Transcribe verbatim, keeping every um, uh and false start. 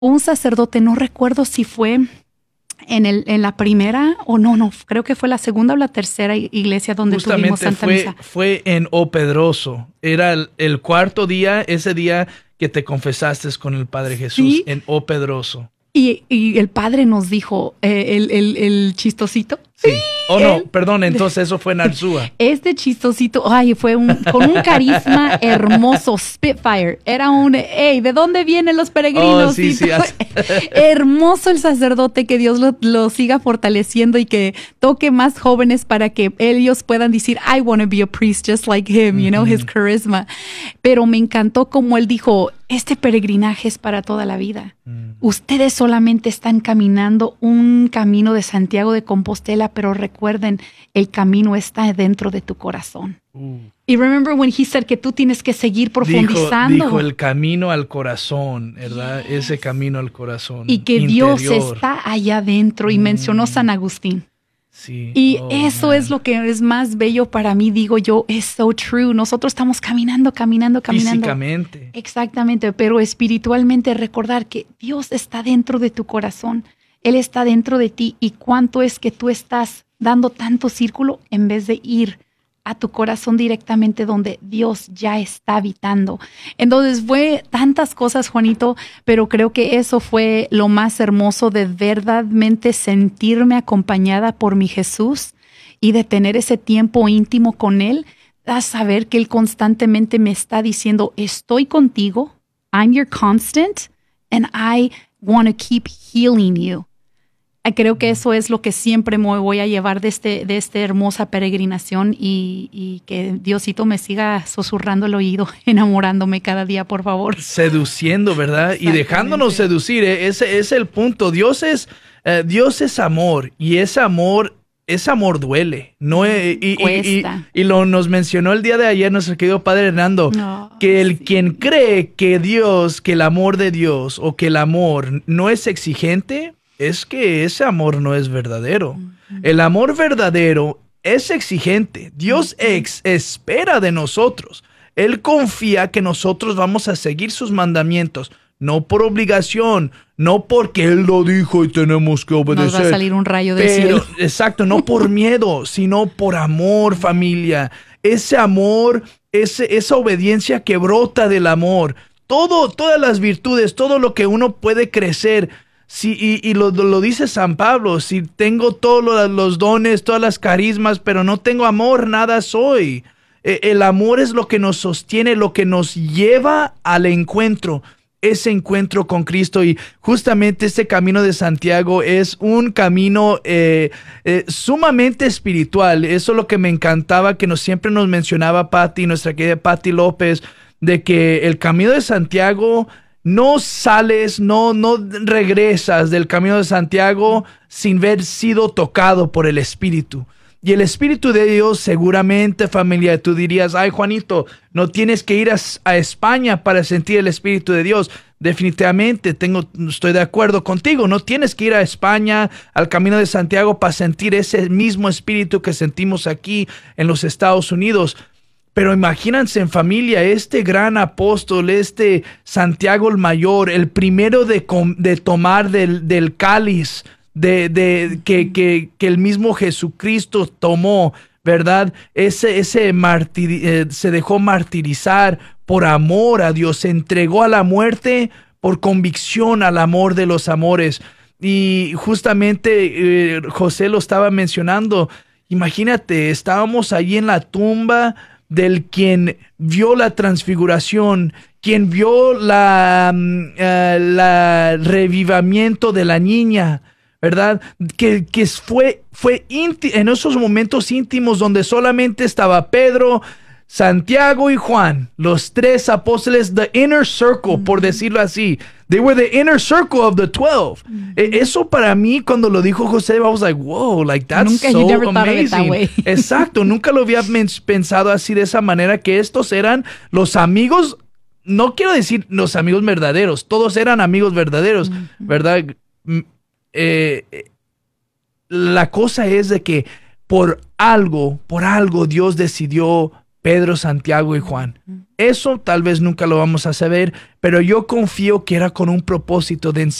un sacerdote, no recuerdo si fue en, el, en la primera o no, no, creo que fue la segunda o la tercera iglesia donde Justamente tuvimos Santa fue, Misa. fue en O Pedroso. Era el, el cuarto día, ese día que te confesaste con el Padre Jesús, ¿Sí? en O Pedroso. Y, y el padre nos dijo, eh, el, el, el chistosito. Sí. Oh, no, Él- perdón, entonces eso fue en Arzúa. Este chistosito, ay, fue un, con un carisma hermoso, Spitfire. Era un, hey, ¿de dónde vienen los peregrinos? Oh, sí, Y sí, todo. así. Hermoso el sacerdote, que Dios lo, lo siga fortaleciendo y que toque más jóvenes para que ellos puedan decir, I want to be a priest just like him, you know, his charisma. Pero me encantó como él dijo, este peregrinaje es para toda la vida. Mm. Ustedes solamente están caminando un camino de Santiago de Compostela, pero recuerden, el camino está dentro de tu corazón. Uh. Y remember when he said que tú tienes que seguir Dijo, profundizando. dijo el camino al corazón, ¿verdad? Yes. Ese camino al corazón. Y que Dios interior. está allá adentro. Y Mm. mencionó San Agustín. Sí. Y Oh, eso man. es lo que es más bello para mí, digo yo, es so true. Nosotros estamos caminando, caminando, caminando. Físicamente. Exactamente, pero espiritualmente recordar que Dios está dentro de tu corazón. Él está dentro de ti. Y cuánto es que tú estás dando tanto círculo en vez de ir a tu corazón directamente donde Dios ya está habitando. Entonces fue tantas cosas, Juanito, pero creo que eso fue lo más hermoso, de verdaderamente sentirme acompañada por mi Jesús y de tener ese tiempo íntimo con Él, a saber que Él constantemente me está diciendo, estoy contigo, I'm your constant, and I want to keep healing you. Creo que eso es lo que siempre me voy a llevar de, este, de esta hermosa peregrinación, y, y que Diosito me siga susurrando el oído, enamorándome cada día, por favor. Seduciendo, ¿verdad? Y dejándonos seducir, ¿eh? Ese es el punto. Dios es, eh, Dios es amor, y ese amor, ese amor duele. No, eh, y, y, y, Cuesta. y lo nos mencionó el día de ayer nuestro querido Padre Hernando, No, que el sí. quien cree que Dios, que el amor de Dios o que el amor no es exigente, es que ese amor no es verdadero. El amor verdadero es exigente. Dios ex espera de nosotros. Él confía que nosotros vamos a seguir sus mandamientos, no por obligación, no porque Él lo dijo y tenemos que obedecer. Nos va a salir un rayo del Pero, cielo. exacto, no por miedo, sino por amor, familia. Ese amor, ese, esa obediencia que brota del amor. Todo, todas las virtudes, todo lo que uno puede crecer. Sí, y, y lo, lo dice San Pablo, si tengo todos los, los dones, todas las carismas, pero no tengo amor, nada soy. Eh, el amor es lo que nos sostiene, lo que nos lleva al encuentro, ese encuentro con Cristo. Y justamente este camino de Santiago es un camino eh, eh, sumamente espiritual. Eso es lo que me encantaba, que nos, siempre nos mencionaba Patti, nuestra querida Patti López, de que el camino de Santiago... No sales, no, no regresas del camino de Santiago sin haber sido tocado por el Espíritu. Y el Espíritu de Dios, seguramente, familia, tú dirías, ay, Juanito, no tienes que ir a, a España para sentir el Espíritu de Dios. Definitivamente, tengo, estoy de acuerdo contigo. No tienes que ir a España, al camino de Santiago, para sentir ese mismo Espíritu que sentimos aquí en los Estados Unidos. Pero imagínense, en familia, este gran apóstol, este Santiago el Mayor, el primero de, de tomar del, del cáliz de, de, que, que, que el mismo Jesucristo tomó, ¿verdad? Ese, ese martir, eh, se dejó martirizar por amor a Dios, se entregó a la muerte por convicción al amor de los amores. Y justamente eh, José lo estaba mencionando. Imagínate, estábamos allí en la tumba del quien vio la transfiguración, quien vio la, uh, la revivamiento de la niña, ¿verdad? Que, que fue, fue en esos momentos íntimos donde solamente estaba Pedro, Santiago y Juan, los tres apóstoles, the inner circle, mm-hmm. por decirlo así. They were the inner circle of the twelve. Mm-hmm. Eso para mí, cuando lo dijo José, I was like, wow, like that's nunca, so never amazing. Thought of it that way. Exacto, nunca lo había pensado así, de esa manera, que estos eran los amigos, no quiero decir los amigos verdaderos, todos eran amigos verdaderos, mm-hmm. ¿verdad? Eh, la cosa es de que por algo, por algo Dios decidió Pedro, Santiago y Juan. Eso tal vez nunca lo vamos a saber, pero yo confío que era con un propósito de